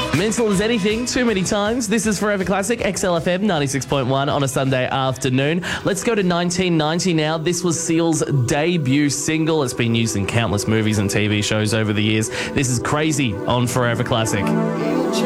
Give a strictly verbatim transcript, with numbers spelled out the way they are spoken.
Mental as anything, too many times. This is Forever Classic, X L F M ninety-six point one on a Sunday afternoon. Let's go to nineteen ninety now. This was Seal's debut single. It's been used in countless movies and T V shows over the years. This is Crazy on Forever Classic.